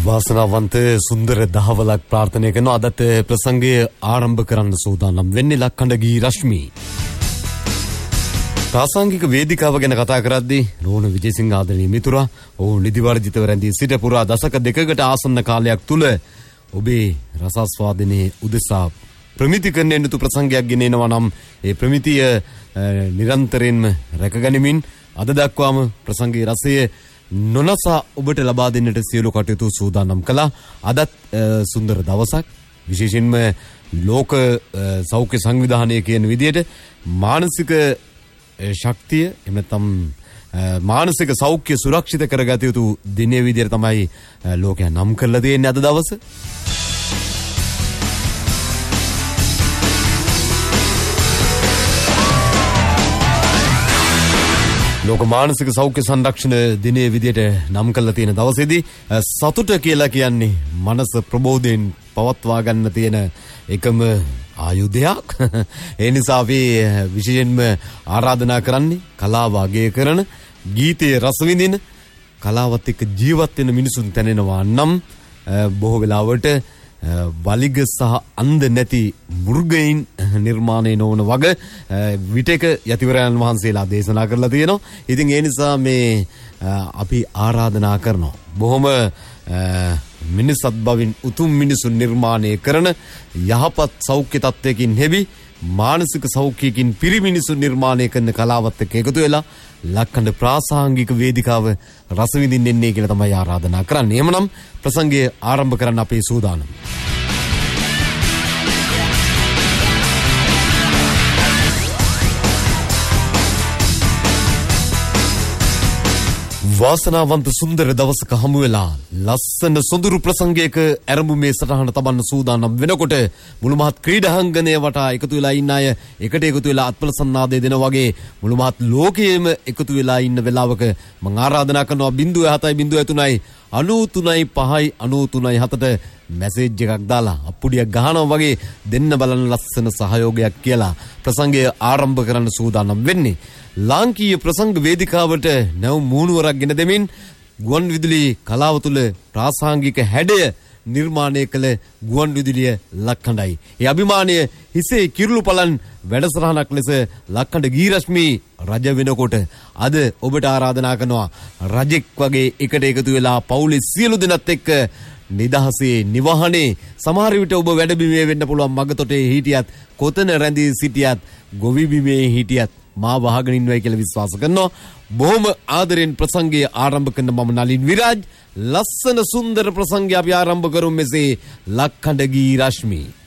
වාසනාවන්ත සුන්දර දහවලක් ප්‍රාර්ථනා කරන අදත් ප්‍රසංගය ආරම්භ කරන්න සූදානම් වෙන්නේ ලක්කඬගී රශ්මී. ප්‍රාසංගික වේදිකාව ගැන කතා කරද්දී රෝණ විජේසිංහ ආදරණීය මිතුරා ඔහු නිදි වර්ජිතව රැඳී සිට පුරා දශක දෙකකට ආසන්න කාලයක් තුල ඔබේ රසාස්වාදනයේ උදෙසා ප්‍රමිතිකරණය යුතු ප්‍රසංගයක් ගෙනෙනවා නම් ඒ ප්‍රමිතිය නිරන්තරයෙන්ම රැකගනිමින් අද දක්වාම ප්‍රසංගයේ රසය නොනසා ඔබට ලබා දෙන්නට සියලු කටයුතු සූදානම් කළා. අදත් සුන්දර දවසක්. විශේෂයෙන්ම ලෝක සෞඛ්‍ය සංවිධානය කියන විදිහට මානසික ශක්තිය එහෙම නැත්නම් මානසික සෞඛ්‍ය සුරක්ෂිත කරගත යුතු දිනේ විදිහට තමයි ලෝකයා නම් කරලා තියෙන්නේ අද දවසේ. ලෝක මානසික සෞඛ්‍ය සංරක්ෂණ දිනයේ විදිහට නම් කරලා තියෙන දවසේදී සතුට කියලා කියන්නේ මනස ප්‍රබෝධයෙන් පවත්වා ගන්න තියෙන එකම ආයුධයක්. ඒ නිසා අපි විශේෂයෙන්ම ආරාධනා කරන්නේ කලාව අගය කරන, ගීතයේ රස විඳින, කලාවත් එක්ක ජීවත් වෙන මිනිසුන් තැනෙනවා නම් බොහෝ වෙලාවට වලිග සහ අන්ධ නැති මුර්ගයින් නිර්මාණය නොවන වග විටක යතිවරයන් වහන්සේලා දේශනා කරලා තියෙනවා. ඉතින් ඒ නිසා මේ අපි ආරාධනා කරනවා බොහොම මිනිසත් බවින් උතුම් මිනිසුන් නිර්මාණය කරන යහපත් සෞඛ්‍ය තත්වයකින් හෙබි මානසික සෞඛ්‍යයකින් පිරි මිනිසුන් නිර්මාණය කරන කලාවත් එක්ක එකතු වෙලා ලක්කඬ ප්‍රාසංගික වේදිකාව රස විඳින්න එන්නේ කියලා තමයි ආරාධනා කරන්නේ. එහෙමනම් ප්‍රසංගය ආරම්භ කරන්න අපේ සූදානම්. වාසනාවන්ත සුන්දර දවසක හමු වෙලා ලස්සන සොඳුරු ප්‍රසංගයක ආරම්භ මේ සටහන තබන්න සූදානම් වෙනකොට මුළු මහත් ක්‍රීඩාංගණය වටා එකතු වෙලා ඉන්න අය එකට එකතු වෙලා අත්පල සන්නාදය දෙනා වගේ මුළු මහත් ලෝකයේම එකතු වෙලා ඉන්න වෙලාවක මම ආරාධනා කරනවා 0703 93 5 93 7ට මැසේජ් එකක් දාලා අප්පුඩියක් ගහනවා වගේ දෙන්න බලන ලස්සන සහයෝගයක් කියලා ප්‍රසංගය ආරම්භ කරන්න සූදානම් වෙන්නේ. ලාංකීය ප්‍රසංග වේදිකාවට නැව් මූණුවරක් ගෙන දෙමින් ගුවන් විදුලි කලාව තුළ ප්‍රාසංගික හැඩය නිර්මාණය කළ ගුවන් විදුලිය ලක්කඬයි. ඒ අභිමානය හිසේ කිරුළු පලන් වැඩසටහනක් ලෙස ලක්කඬගී රශ්මී රජ වෙනකොට අද ඔබට ආරාධනා කරනවා රජෙක් වගේ එකට එකතු වෙලා පවුලේ සියලු දෙනාත් එක්ක නිදහසේ නිවහනේ සමහර විට ඔබ වැඩබිමේ වෙන්න පුළුවන් මගතොටේ හිටියත් කොතන රැඳී සිටියත් ගොවි බිමේ හිටියත් මා වහගෙන ඉන්නවයි කියලා විශ්වාස කරනවා. බොහොම ආදරෙන් ප්‍රසංගය ආරම්භ කරන මම නලින් විරාජ්. ලස්සන සුන්දර ප්‍රසංගය අපි ආරම්භ කරමු මෙසේ ලක්කඬගී රශ්මී.